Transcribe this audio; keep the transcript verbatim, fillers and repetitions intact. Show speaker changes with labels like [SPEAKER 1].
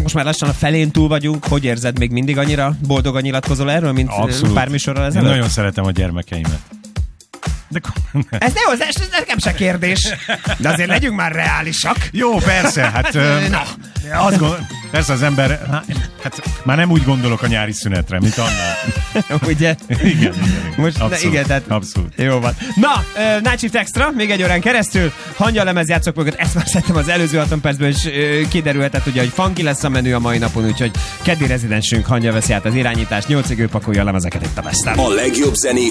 [SPEAKER 1] most már lassan a felén túl vagyunk. Hogy érzed, még mindig annyira boldogan nyilatkozol erről, mint
[SPEAKER 2] Abszolút.
[SPEAKER 1] Pár műsorral ezelőtt?
[SPEAKER 2] Én nagyon szeretem a gyermekeimet. De...
[SPEAKER 1] Ez ne hozzá, ez nekem se kérdés. De azért legyünk már reálisak.
[SPEAKER 2] Jó, persze, hát
[SPEAKER 1] Na.
[SPEAKER 2] azt gond... persze az ember, hát már nem úgy gondolok a nyári szünetre, mint annál.
[SPEAKER 1] Ugye?
[SPEAKER 2] Igen, igen.
[SPEAKER 1] Most,
[SPEAKER 2] abszolút,
[SPEAKER 1] de igen, tehát
[SPEAKER 2] abszolút.
[SPEAKER 1] Jó van. Na, uh, Night Shift Extra, még egy órán keresztül. Hangya lemez játszok mögött, ezt már szerintem az előző hatvan percben is uh, kiderülhetett, ugye, hogy funky lesz a menü a mai napon, úgyhogy keddi rezidensünk Hangya veszi át az irányítást, nyolcig ő pakolja a lemezeket itt a West Ham.
[SPEAKER 3] A legjobb zenék